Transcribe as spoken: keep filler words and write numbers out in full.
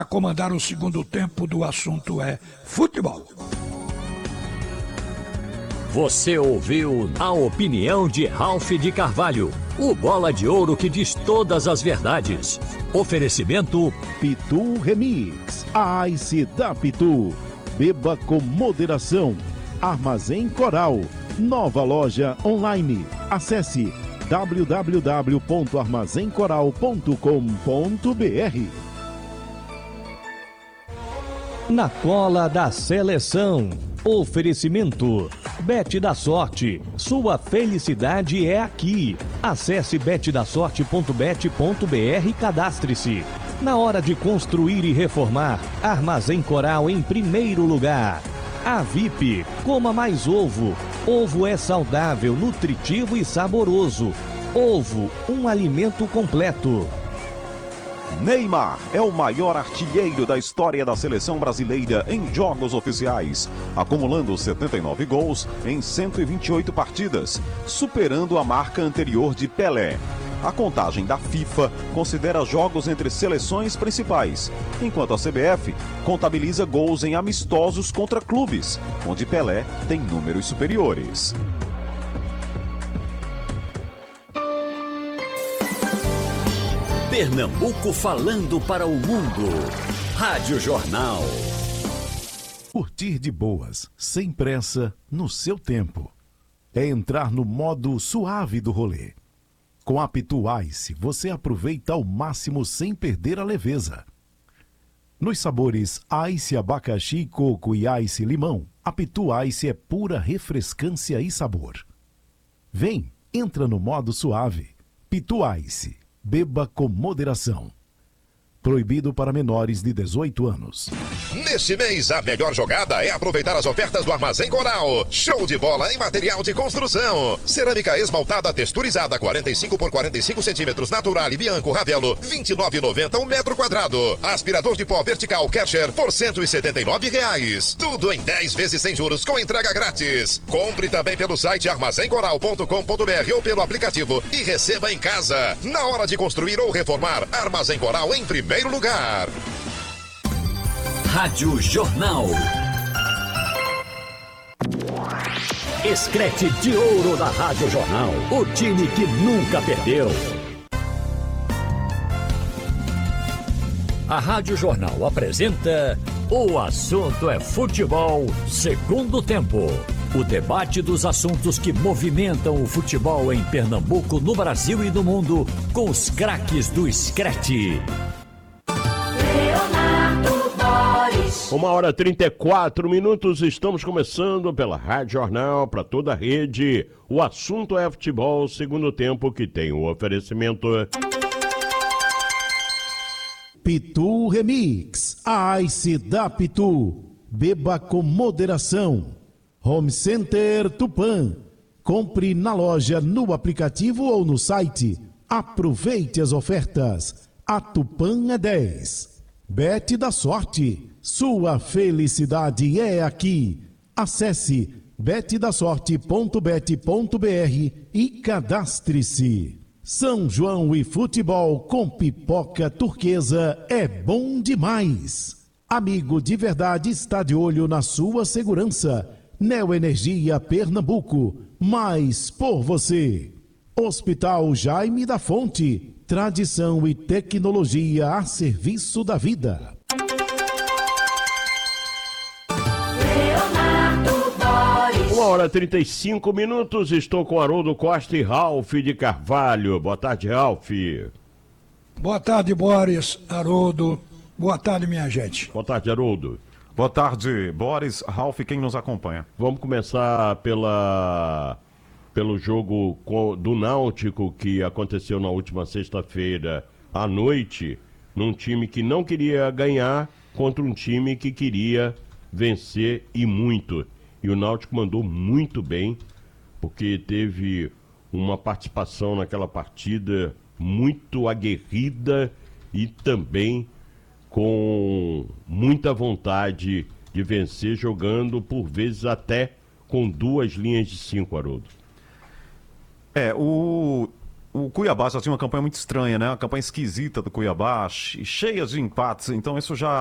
A comandar o segundo tempo do assunto é futebol. Você ouviu a opinião de Ralph de Carvalho, o bola de ouro que diz todas as verdades. Oferecimento Pitu Remix, a Ice da Pitu. Beba com moderação. Armazém Coral, nova loja online. Acesse w w w ponto armazém coral ponto com ponto b r. Na cola da seleção. Oferecimento Bet da Sorte, sua felicidade é aqui. Acesse bet da sorte ponto bet ponto b r e cadastre-se. Na hora de construir e reformar, Armazém Coral em primeiro lugar. A V I P, coma mais ovo. Ovo é saudável, nutritivo e saboroso. Ovo, um alimento completo. Neymar é o maior artilheiro da história da seleção brasileira em jogos oficiais, acumulando setenta e nove gols em cento e vinte e oito partidas, superando a marca anterior de Pelé. A contagem da FIFA considera jogos entre seleções principais, enquanto a C B F contabiliza gols em amistosos contra clubes, onde Pelé tem números superiores. Pernambuco falando para o mundo. Rádio Jornal. Curtir de boas, sem pressa, no seu tempo. É entrar no modo suave do rolê. Com a Pitu Ice, você aproveita ao máximo sem perder a leveza. Nos sabores Ice abacaxi, coco e Ice limão, a Pitu Ice é pura refrescância e sabor. Vem, entra no modo suave. Pitu Ice. Beba com moderação. Proibido para menores de dezoito anos. Neste mês, a melhor jogada é aproveitar as ofertas do Armazém Coral. Show de bola em material de construção. Cerâmica esmaltada texturizada quarenta e cinco por quarenta e cinco centímetros, natural e Bianco Ravelo, vinte e nove reais e noventa centavos o metro quadrado. Aspirador de pó vertical Karcher por cento e setenta e nove reais. Tudo em dez vezes sem juros com entrega grátis. Compre também pelo site armazém coral ponto com ponto b r ou pelo aplicativo e receba em casa. Na hora de construir ou reformar, Armazém Coral em primeiro Primeiro lugar. Rádio Jornal. Escrete de ouro da Rádio Jornal. O time que nunca perdeu. A Rádio Jornal apresenta O Assunto é Futebol, segundo tempo. O debate dos assuntos que movimentam o futebol em Pernambuco, no Brasil e no mundo, com os craques do Escrete. Uma hora e trinta e quatro minutos, estamos começando pela Rádio Jornal, para toda a rede. O assunto é futebol, segundo tempo, que tem o oferecimento. Pitu Remix, a Ice da Pitu. Beba com moderação. Home Center Tupã. Compre na loja, no aplicativo ou no site. Aproveite as ofertas. A Tupã é dez. Bet da Sorte. Sua felicidade é aqui. Acesse bet da sorte ponto bet ponto b r e cadastre-se. São João e futebol com pipoca turquesa é bom demais. Amigo de verdade está de olho na sua segurança. Neoenergia Pernambuco, mais por você. Hospital Jaime da Fonte, tradição e tecnologia a serviço da vida. Uma hora e trinta e cinco minutos, estou com Haroldo Costa e Ralph de Carvalho. Boa tarde, Ralph. Boa tarde, Boris, Haroldo. Boa tarde, minha gente. Boa tarde, Haroldo. Boa tarde, Boris, Ralph, quem nos acompanha. Vamos começar pela, pelo jogo do Náutico que aconteceu na última sexta-feira à noite, num time que não queria ganhar contra um time que queria vencer e muito. E o Náutico mandou muito bem, porque teve uma participação naquela partida muito aguerrida e também com muita vontade de vencer, jogando por vezes até com duas linhas de cinco, Haroldo. É, o o Cuiabá já tinha uma campanha muito estranha, né? Uma campanha esquisita do Cuiabá, che- cheia de empates. Então isso já